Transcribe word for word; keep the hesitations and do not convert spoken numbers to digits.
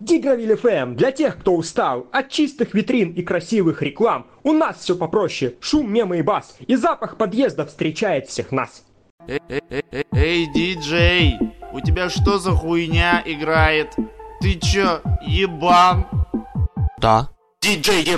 Дигравиль эф эм для тех, кто устал от чистых витрин и красивых реклам. У нас все попроще, шум, мемы и бас, и запах подъезда встречает всех нас. Эй, эй, эй, эй, диджей, у тебя что за хуйня играет? Ты чё, ебан? Да. Диджей,